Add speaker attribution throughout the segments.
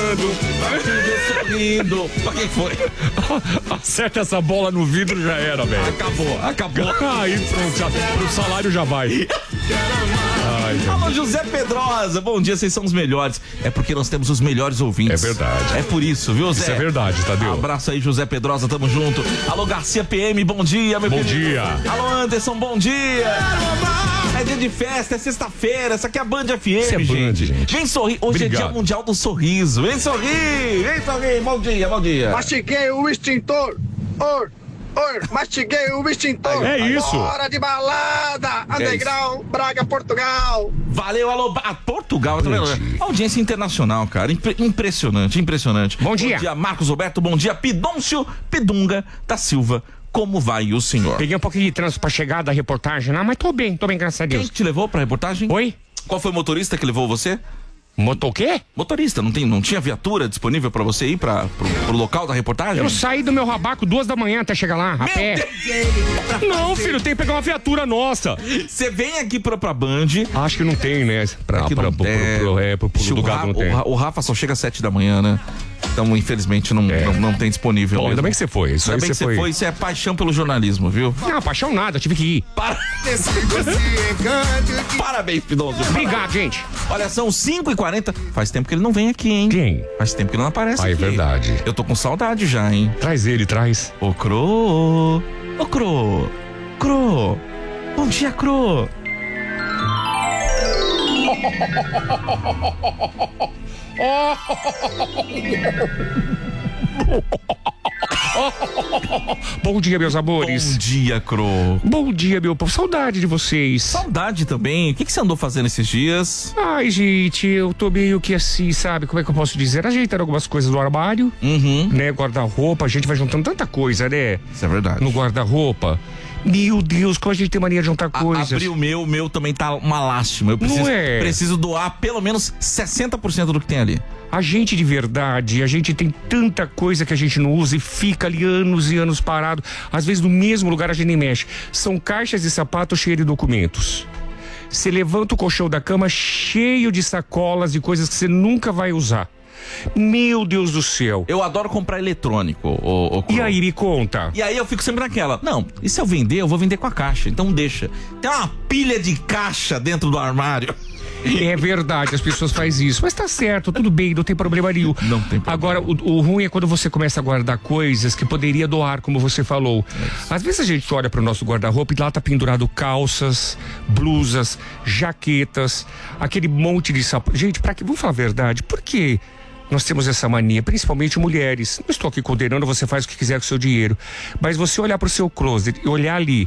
Speaker 1: chorando,
Speaker 2: vai tudo sorrindo. Pra quem foi?
Speaker 1: Acerta essa bola no vidro, já era, velho.
Speaker 2: Acabou.
Speaker 1: Aí pronto, pro salário já vai.
Speaker 2: Alô, José Pedrosa, bom dia, vocês são os melhores. É porque nós temos os melhores ouvintes.
Speaker 1: É verdade.
Speaker 2: É por isso, viu, Zé?
Speaker 1: Isso é verdade, Tadeu.
Speaker 2: Abraço aí, José Pedrosa, tamo junto. Alô, Garcia PM, bom dia, meu
Speaker 1: Bom
Speaker 2: querido.
Speaker 1: dia.
Speaker 2: Alô, Anderson, bom dia. É dia de festa, é sexta-feira, essa aqui é a Band FM,
Speaker 1: Isso é Band, gente.
Speaker 2: Vem sorrir, hoje
Speaker 1: Obrigado.
Speaker 2: é dia mundial do sorriso. Vem sorrir, bom dia.
Speaker 3: Mastiguei o extintor. Mastiguei o extintor.
Speaker 1: É isso.
Speaker 3: Hora de balada. Underground, Braga, Portugal.
Speaker 2: Valeu, alô, Portugal, tá vendo? Audiência internacional, cara, impressionante.
Speaker 1: Bom dia.
Speaker 2: Bom dia, Marcos Roberto, bom dia, Pidôncio Pedunga da Silva, como vai o senhor?
Speaker 1: Peguei um pouquinho de trânsito pra chegar da reportagem, não, mas tô bem, graças a
Speaker 2: Quem
Speaker 1: Deus.
Speaker 2: te levou pra reportagem?
Speaker 1: Oi?
Speaker 2: Qual foi o motorista que levou você?
Speaker 1: Motor o quê?
Speaker 2: Motorista, não tinha viatura disponível pra você ir pro local da reportagem?
Speaker 1: Eu saí do meu rabaco 2 da manhã até chegar lá, a pé. Não, filho, tem que pegar uma viatura nossa.
Speaker 2: Você vem aqui pra Band.
Speaker 1: Acho que não tem, né? Pro lugar não tem.
Speaker 2: O Rafa só chega às 7 da manhã, né? Então, infelizmente, não tem disponível.
Speaker 1: Bom, ainda bem que você foi.
Speaker 2: Ainda bem que você foi. Isso é paixão pelo jornalismo, viu?
Speaker 1: Não, paixão nada, eu tive que ir.
Speaker 2: Parabéns, Pidoncio.
Speaker 1: Obrigado, gente.
Speaker 2: Olha, são 5h40. Faz tempo que ele não vem aqui, hein?
Speaker 1: Quem?
Speaker 2: Faz tempo que ele não aparece aqui.
Speaker 1: É verdade.
Speaker 2: Eu tô com saudade já, hein?
Speaker 1: Traz ele, traz.
Speaker 2: Ô, Cro. Bom dia, Cro.
Speaker 1: Bom dia, meus amores.
Speaker 2: Bom dia, Cro.
Speaker 1: Bom dia, meu povo. Saudade de vocês.
Speaker 2: Saudade também. O que você andou fazendo esses dias?
Speaker 1: Ai, gente, eu tô meio que assim, sabe? Como é que eu posso dizer? Ajeitando algumas coisas no armário, né? Guarda-roupa, a gente vai juntando tanta coisa, né?
Speaker 2: Isso é verdade.
Speaker 1: No guarda-roupa. Meu Deus, como a gente tem mania de juntar coisas.
Speaker 2: Abri o meu também tá uma lástima. Eu preciso doar pelo menos 60% do que tem ali.
Speaker 1: A gente de verdade, a gente tem tanta coisa que a gente não usa e fica ali anos e anos parado. Às vezes no mesmo lugar a gente nem mexe. São caixas de sapato cheias de documentos. Você levanta o colchão da cama cheio de sacolas de coisas que você nunca vai usar. Meu Deus do céu.
Speaker 2: Eu adoro comprar eletrônico.
Speaker 1: E aí, me conta.
Speaker 2: E aí eu fico sempre naquela. Não, e se eu vender, eu vou vender com a caixa. Então deixa. Tem uma pilha de caixa dentro do armário.
Speaker 1: É verdade, as pessoas fazem isso. Mas tá certo, tudo bem, não tem problema nenhum.
Speaker 2: Não tem problema.
Speaker 1: Agora, o ruim é quando você começa a guardar coisas que poderia doar, como você falou. Às vezes a gente olha pro nosso guarda-roupa e lá tá pendurado calças, blusas, jaquetas, aquele monte de sapato. Gente, pra que? Vamos falar a verdade, por que nós temos essa mania, principalmente mulheres? Não estou aqui condenando, você faz o que quiser com o seu dinheiro. Mas você olhar pro seu closet e olhar ali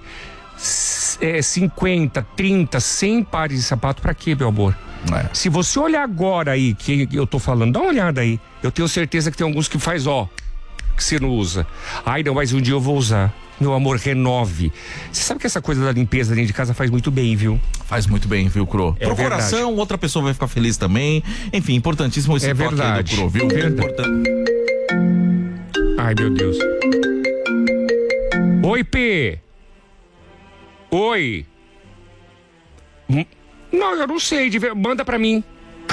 Speaker 1: 50, 30, 100 pares de sapato, pra quê, meu amor? Se você olhar agora aí, que eu tô falando, dá uma olhada aí. Eu tenho certeza que tem alguns que faz, que você não usa. Ai, não, mas um dia eu vou usar. Meu amor, renove. Você sabe que essa coisa da limpeza dentro de casa faz muito bem, viu?
Speaker 2: Faz muito bem, viu, Cro?
Speaker 1: É
Speaker 2: Pro
Speaker 1: verdade.
Speaker 2: coração, outra pessoa vai ficar feliz também. Enfim, importantíssimo esse toque aí do Cro, viu?
Speaker 1: Ai, meu Deus. Oi, P. Oi. Não, eu não sei. Manda pra mim.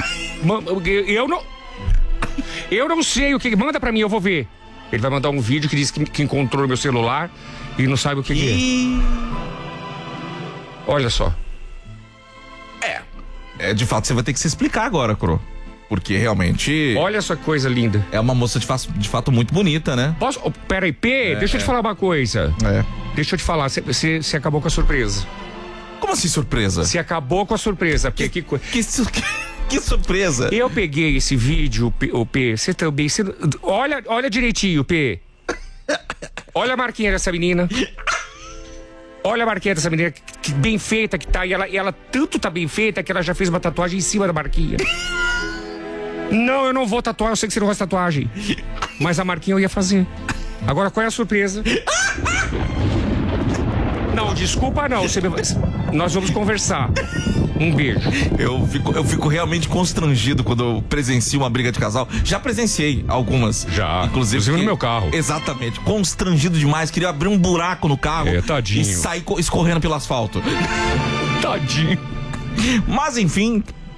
Speaker 1: Eu não sei o que. Manda pra mim, eu vou ver. Ele vai mandar um vídeo que diz que encontrou meu celular e não sabe o que é. Olha só.
Speaker 2: De fato, você vai ter que se explicar agora, Cro. Porque realmente.
Speaker 1: Olha essa coisa linda.
Speaker 2: É uma moça de fato muito bonita, né?
Speaker 1: Posso? Peraí, P, deixa eu te falar uma coisa. Deixa eu te falar, você acabou com a surpresa.
Speaker 2: Como assim surpresa?
Speaker 1: Você acabou com a surpresa. Porque
Speaker 2: que surpresa?
Speaker 1: Eu peguei esse vídeo, o P, você também. Olha direitinho, P. Olha a marquinha dessa menina. Olha a marquinha dessa menina, que bem feita que tá. E ela tanto tá bem feita que ela já fez uma tatuagem em cima da marquinha. Não, eu não vou tatuar, eu sei que você não gosta de tatuagem. Mas a marquinha eu ia fazer. Agora, qual é a surpresa? Não, desculpa não. Nós vamos conversar. Um beijo.
Speaker 2: Eu fico realmente constrangido quando eu presencio uma briga de casal. Já presenciei algumas.
Speaker 1: Já.
Speaker 2: Inclusive
Speaker 1: no meu carro.
Speaker 2: Exatamente. Constrangido demais. Queria abrir um buraco no carro.
Speaker 1: Tadinho.
Speaker 2: E sair escorrendo pelo asfalto.
Speaker 1: Tadinho.
Speaker 2: Mas enfim,